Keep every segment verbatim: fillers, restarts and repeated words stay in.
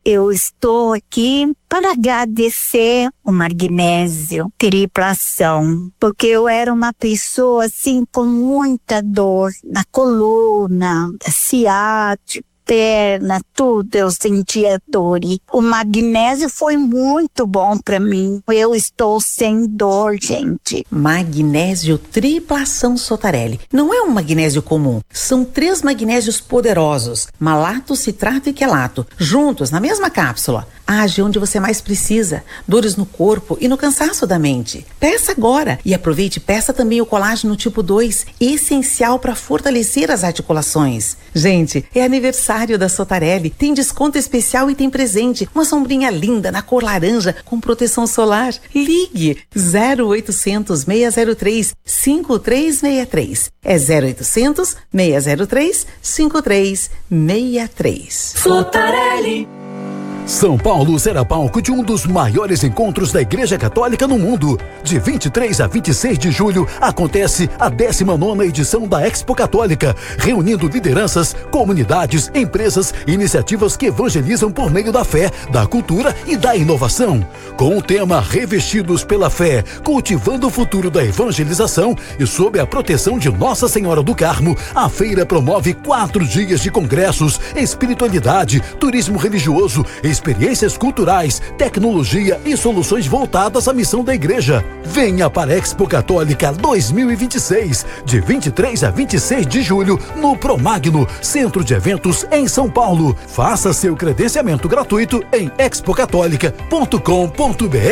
Eu estou aqui para agradecer o magnésio triplação, porque eu era uma pessoa assim com muita dor na coluna, ciática, perna, tudo, eu sentia dor. E o magnésio foi muito bom para mim. Eu estou sem dor, gente. Magnésio triplação Sotarelli. Não é um magnésio comum. São três magnésios poderosos: malato, citrato e quelato, juntos na mesma cápsula. Age onde você mais precisa. Dores no corpo e no cansaço da mente. Peça agora e aproveite e peça também o colágeno tipo dois, essencial para fortalecer as articulações. Gente, é aniversário da Sotarelli. Tem desconto especial e tem presente. Uma sombrinha linda na cor laranja com proteção solar. Ligue zero oitocentos, seis zero três, cinco três seis três. É zero oitocentos, seis zero três, cinco três seis três. Sotarelli. São Paulo será palco de um dos maiores encontros da Igreja Católica no mundo. De vinte e três a vinte e seis de julho acontece a décima nona edição da Expo Católica, reunindo lideranças, comunidades, empresas e iniciativas que evangelizam por meio da fé, da cultura e da inovação. Com o tema Revestidos pela Fé, cultivando o futuro da evangelização e sob a proteção de Nossa Senhora do Carmo, a feira promove quatro dias de congressos, espiritualidade, turismo religioso, experiências culturais, tecnologia e soluções voltadas à missão da igreja. Venha para a Expo Católica dois mil e vinte e seis, de vinte e três a vinte e seis de julho, no Promagno, Centro de Eventos em São Paulo. Faça seu credenciamento gratuito em expo católica ponto com ponto br.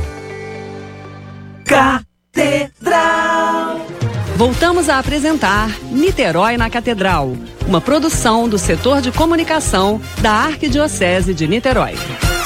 Catedral. Voltamos a apresentar Niterói na Catedral, uma produção do setor de comunicação da Arquidiocese de Niterói.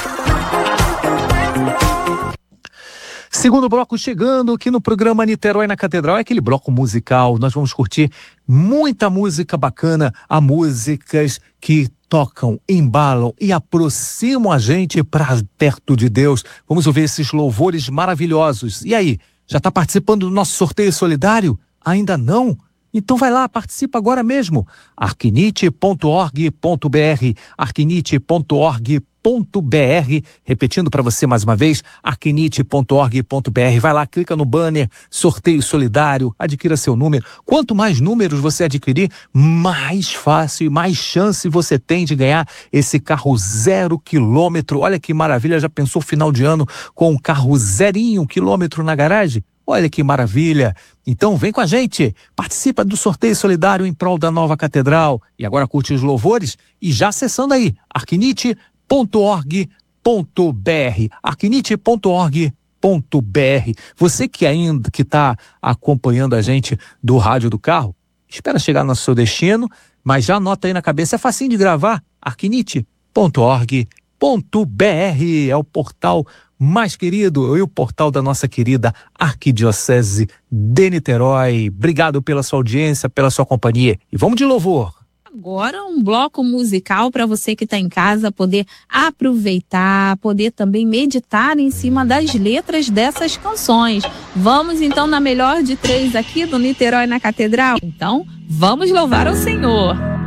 Segundo bloco chegando aqui no programa Niterói na Catedral, é aquele bloco musical. Nós vamos curtir muita música bacana, a músicas que tocam, embalam e aproximam a gente para perto de Deus. Vamos ouvir esses louvores maravilhosos. E aí, já está participando do nosso sorteio solidário? Ainda não? Então vai lá, participa agora mesmo. arquinite ponto org ponto br, arquinite ponto org ponto br, repetindo para você mais uma vez, arquinite ponto org ponto br. Vai lá, clica no banner, sorteio solidário, adquira seu número. Quanto mais números você adquirir, mais fácil e mais chance você tem de ganhar esse carro zero quilômetro. Olha que maravilha, já pensou final de ano com um carro zerinho quilômetro na garagem? Olha que maravilha! Então vem com a gente, participa do sorteio solidário em prol da nova catedral. E agora curte os louvores e já acessando aí, arquinite ponto org ponto br, arquinite ponto org ponto br. Você que ainda que está acompanhando a gente do rádio do carro, espera chegar no seu destino, mas já anota aí na cabeça, é facinho de gravar, arquinite ponto org ponto br, é o portal mais querido e o portal da nossa querida Arquidiocese de Niterói. Obrigado pela sua audiência, pela sua companhia. E vamos de louvor. Agora um bloco musical para você que está em casa poder aproveitar, poder também meditar em cima das letras dessas canções. Vamos então na melhor de três aqui do Niterói na Catedral? Então, vamos louvar ao Senhor.